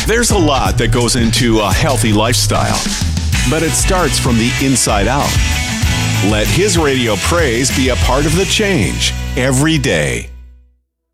There's a lot that goes into a healthy lifestyle, but it starts from the inside out. Let His Radio Praise be a part of the change every day.